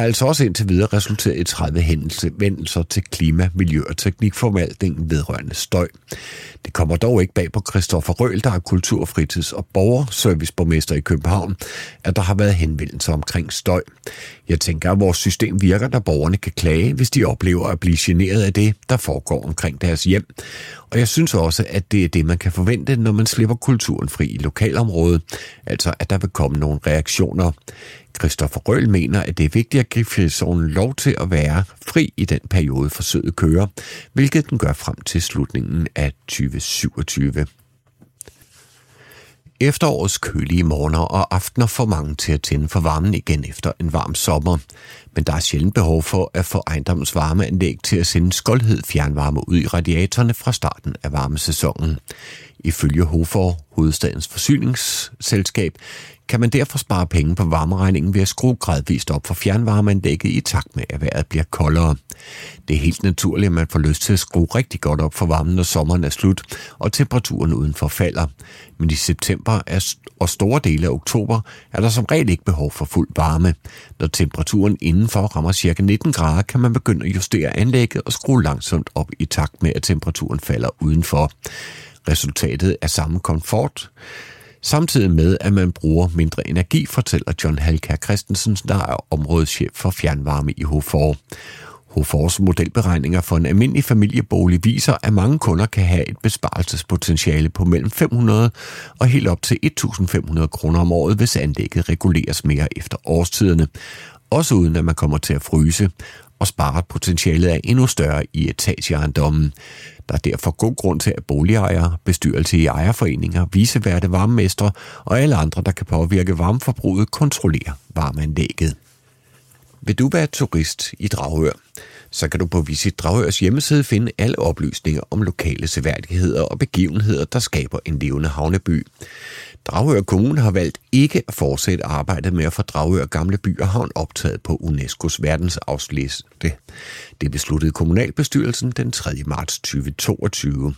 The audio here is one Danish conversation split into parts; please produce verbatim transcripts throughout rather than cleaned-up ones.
har altså også indtil videre resulteret i tredive henvendelser til klima, miljø og teknikforvaltningen vedrørende støj. Det kommer dog ikke bag på Christoffer Røhl, der er kultur-, fritids- og borgerserviceborgmester i København, at der har været henvendelser omkring støj. Jeg tænker, at vores system virker, da borgerne kan klage, hvis de oplever at blive generet af det, der foregår omkring deres hjem. Og jeg synes også, at det er det, man kan forvente, når man slipper kulturen fri i lokalområdet, altså at der vil komme nogle reaktioner. Christoffer Røhl mener, at det er vigtigt at give frizonen lov til at være fri i den periode forsøget kører, hvilket den gør frem til slutningen af tyve syvogtyve. Efterårets kølige morgener og aftener får mange til at tænde for varmen igen efter en varm sommer. Men der er sjældent behov for at få ejendommens varmeanlæg til at sende skoldhed fjernvarme ud i radiatorerne fra starten af varmesæsonen. Ifølge Hofor, hovedstadens forsyningsselskab, kan man derfor spare penge på varmeregningen ved at skrue gradvist op for fjernvarmeanlægget i takt med, at vejret bliver koldere. Det er helt naturligt, at man får lyst til at skrue rigtig godt op for varmen, når sommeren er slut, og temperaturen udenfor falder. Men i september og store dele af oktober er der som regel ikke behov for fuld varme. Når temperaturen indenfor rammer ca. nitten grader, kan man begynde at justere anlægget og skrue langsomt op i takt med, at temperaturen falder udenfor. Resultatet er samme komfort, samtidig med, at man bruger mindre energi, fortæller John Halkær Christensen, der er områdeschef for fjernvarme i Hofor. Hofors modelberegninger for en almindelig familiebolig viser, at mange kunder kan have et besparelsespotentiale på mellem fem hundrede og helt op til et tusind fem hundrede kroner om året, hvis anlægget reguleres mere efter årstiderne, også uden at man kommer til at fryse, og sparet potentialet er endnu større i etageejendommen. Der er derfor god grund til, at boligejere, bestyrelse i ejerforeninger, viceværte varmemestre og alle andre, der kan påvirke varmeforbruget, kontrollerer varmeanlægget. Vil du være turist i Dragør, så kan du på Visit Dragørs hjemmeside finde alle oplysninger om lokale seværdigheder og begivenheder, der skaber en levende havneby. Dragør Kommune har valgt ikke at fortsætte arbejdet med at få Dragør Gamle By og Havn optaget på UNESCO's verdensarvsliste. Det besluttede kommunalbestyrelsen den tredje marts tyve toogtyve.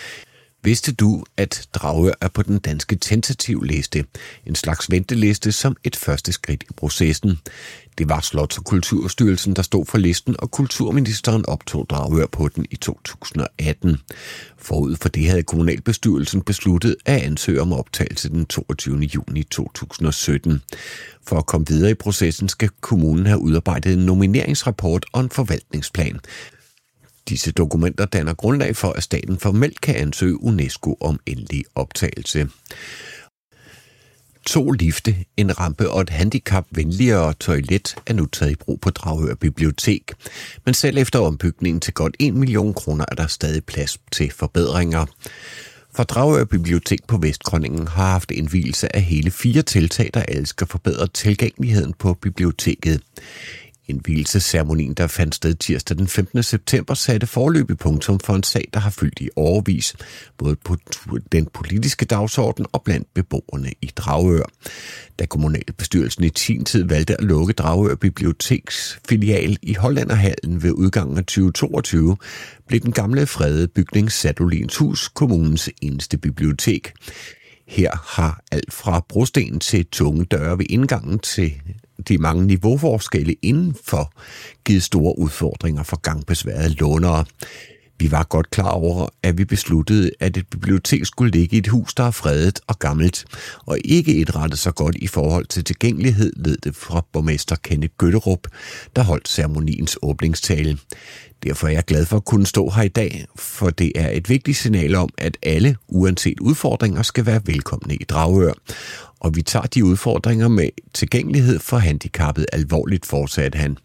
Vidste du, at Dragør er på den danske tentativliste, en slags venteliste som et første skridt i processen? Det var Slots- og Kulturstyrelsen, der stod for listen, og kulturministeren optog Dragør på den i to tusind og atten. Forud for det havde kommunalbestyrelsen besluttet at ansøge om optagelse den toogtyvende juni to tusind og sytten. For at komme videre i processen skal kommunen have udarbejdet en nomineringsrapport og en forvaltningsplan. Disse dokumenter danner grundlag for, at staten formelt kan ansøge UNESCO om endelig optagelse. To lifte, en rampe og et handicapvenligere toilet er nu taget i brug på Dragør Bibliotek. Men selv efter ombygningen til godt en million kroner er der stadig plads til forbedringer. For Dragør Bibliotek på Vestgrønningen har haft indvielse af hele fire tiltag, der alle skal forbedre tilgængeligheden på biblioteket. Indvielsesceremonien, der fandt sted tirsdag den femtende september, satte foreløbig punktum for en sag, der har fyldt i årevis, både på den politiske dagsorden og blandt beboerne i Dragør. Da kommunalbestyrelsen i sin tid valgte at lukke Dragør Biblioteks filial i Hollænderhallen ved udgangen af tyve toogtyve, blev den gamle fredede bygning Sadolins Hus kommunens eneste bibliotek. Her har alt fra brosten til tunge døre ved indgangen til de mange niveauforskelle indenfor givet store udfordringer for gangbesværede lånere. Vi var godt klar over, at vi besluttede, at et bibliotek skulle ligge i et hus, der er fredet og gammelt, og ikke indrettet så godt i forhold til tilgængelighed, lød det fra borgmester Kenneth Gøtterup, der holdt ceremoniens åbningstale. Derfor er jeg glad for at kunne stå her i dag, for det er et vigtigt signal om, at alle, uanset udfordringer, skal være velkomne i Dragør. Og vi tager de udfordringer med tilgængelighed for handicappet alvorligt, fortsatte han.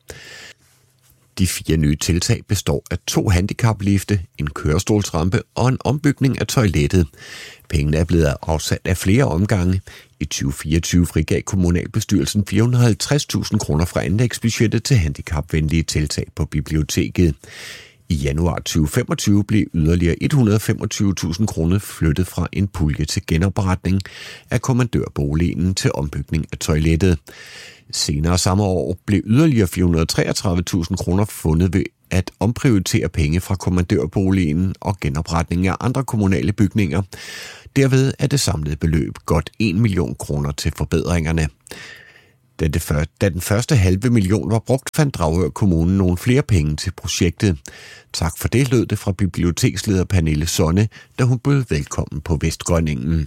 De fire nye tiltag består af to handicaplifte, en kørestolsrampe og en ombygning af toilettet. Pengene er blevet afsat af flere omgange. I tyve fireogtyve frigav kommunalbestyrelsen fire hundrede og halvtreds tusind kroner fra anlægsbudgettet til handicapvenlige tiltag på biblioteket. I januar tyve femogtyve blev yderligere et hundrede og femogtyve tusind kroner flyttet fra en pulje til genopretning af kommandørboligen til ombygning af toilettet. Senere samme år blev yderligere fire hundrede og treogtredive tusind kroner fundet ved at omprioritere penge fra kommandørboligen og genopretning af andre kommunale bygninger. Derved er det samlede beløb godt en million kroner til forbedringerne. Da, det før, da den første halve million var brugt, fandt Dragør Kommune nogle flere penge til projektet. Tak for det, lød det fra biblioteksleder Pernille Sonne, da hun bød velkommen på Vestgrønningen.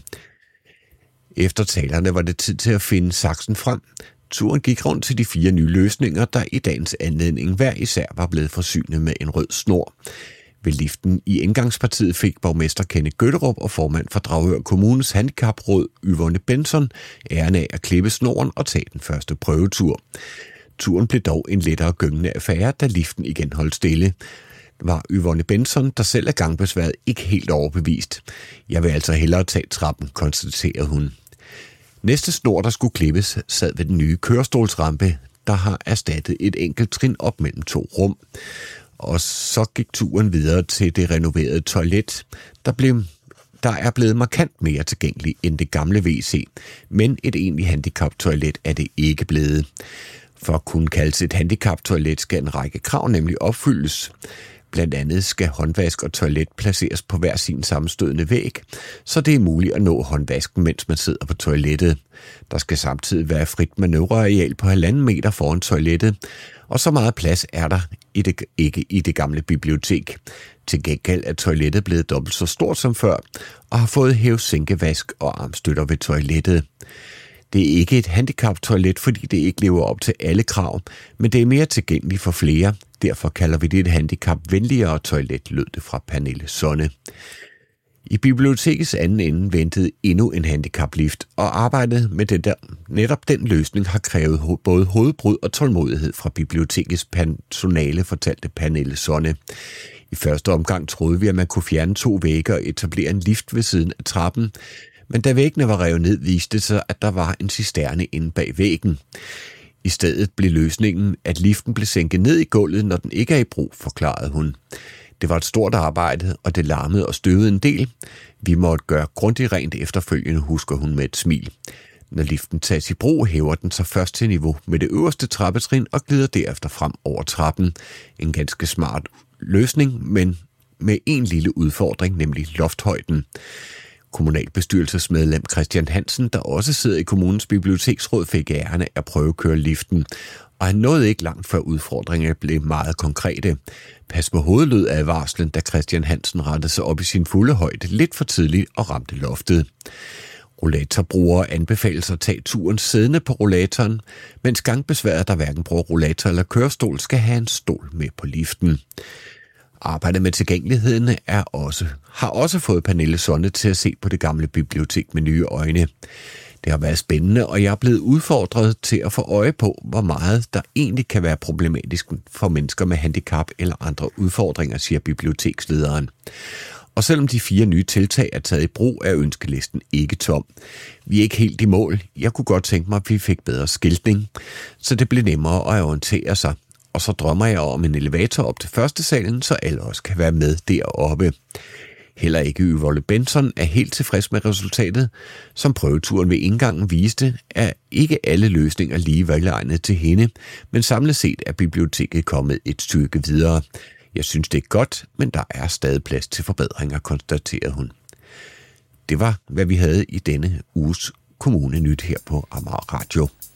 Efter talerne var det tid til at finde saksen frem. Turen gik rundt til de fire nye løsninger, der i dagens anledning hver især var blevet forsynet med en rød snor. Ved liften i indgangspartiet fik borgmester Kenneth Gøtterup og formand for Dragør Kommunes handicapråd Yvonne Benson æren af at klippe snoren og tage den første prøvetur. Turen blev dog en lettere gyngende affære, da liften igen holdt stille. Var Yvonne Benson, der selv er gangbesværet, ikke helt overbevist. Jeg vil altså hellere tage trappen, konstaterede hun. Næste snor, der skulle klippes, sad ved den nye kørestolsrampe, der har erstattet et enkelt trin op mellem to rum. Og så gik turen videre til det renoverede toilet, der, blev, der er blevet markant mere tilgængeligt end det gamle W C, men et egentligt handicaptoilet er det ikke blevet. For at kunne kaldes et handicaptoilet skal en række krav nemlig opfyldes. Blandt andet skal håndvask og toilet placeres på hver sin sammenstødende væg, så det er muligt at nå håndvasken, mens man sidder på toilettet. Der skal samtidig være frit manøvreareal på halvanden meter foran toilettet, og så meget plads er der i det, ikke i det gamle bibliotek. Til gengæld er toilettet blevet dobbelt så stort som før, og har fået hæve-sænkevask og armstøtter ved toilettet. Det er ikke et handicaptoilet, fordi det ikke lever op til alle krav, men det er mere tilgængeligt for flere. Derfor kalder vi det et handicapvenligere toilet, lød det fra Pernille Sonne. I bibliotekets anden ende ventede endnu en handicaplift, og arbejdet med det der, netop den løsning har krævet ho- både hovedbrud og tålmodighed fra bibliotekets personale, fortalte Pernille Sonne. I første omgang troede vi, at man kunne fjerne to vægge og etablere en lift ved siden af trappen, men da væggene var revet ned, viste det sig, at der var en cisterne inde bag væggen. I stedet blev løsningen, at liften blev sænket ned i gulvet, når den ikke er i brug, forklarede hun. Det var et stort arbejde, og det larmede og støvede en del. Vi måtte gøre grundigt rent efterfølgende, husker hun med et smil. Når liften tages i brug, hæver den sig først til niveau med det øverste trappetrin og glider derefter frem over trappen. En ganske smart løsning, men med en lille udfordring, nemlig lofthøjden. Kommunalbestyrelsesmedlem Christian Hansen, der også sidder i kommunens biblioteksråd, fik æren af at prøve at køre liften, og han nåede ikke langt før udfordringerne blev meget konkrete. Pas på hovedet lød af varslen, da Christian Hansen rettede sig op i sin fulde højde lidt for tidligt og ramte loftet. Rollatorbrugere anbefales at tage turen siddende på rollatoren, mens gangbesværede, der hverken bruger rollator eller kørestol, skal have en stol med på liften. Arbejdet med tilgængeligheden er også, har også fået Pernille Sonne til at se på det gamle bibliotek med nye øjne. Det har været spændende, og jeg er blevet udfordret til at få øje på, hvor meget der egentlig kan være problematisk for mennesker med handicap eller andre udfordringer, siger bibliotekslederen. Og selvom de fire nye tiltag er taget i brug, er ønskelisten ikke tom. Vi er ikke helt i mål. Jeg kunne godt tænke mig, at vi fik bedre skiltning, så det bliver nemmere at orientere sig. Og så drømmer jeg om en elevator op til første salen, så alle også kan være med deroppe. Heller ikke Yvonne Benson er helt tilfreds med resultatet. Som prøveturen ved indgangen viste, er ikke alle løsninger lige velegnet til hende, men samlet set er biblioteket kommet et stykke videre. Jeg synes, det er godt, men der er stadig plads til forbedringer, konstaterede hun. Det var, hvad vi havde i denne uges Kommune Nyt her på Amager Radio.